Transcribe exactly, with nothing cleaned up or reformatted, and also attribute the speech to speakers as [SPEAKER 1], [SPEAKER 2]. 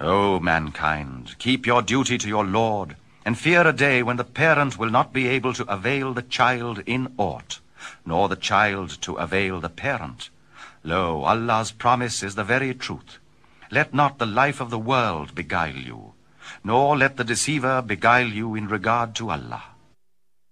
[SPEAKER 1] O mankind, keep your duty to your Lord, and fear a day when the parent will not be able to avail the child in aught, nor the child to avail the parent. Lo, Allah's promise is the very truth. Let not the life of the world beguile you, nor let the deceiver beguile you in regard to Allah.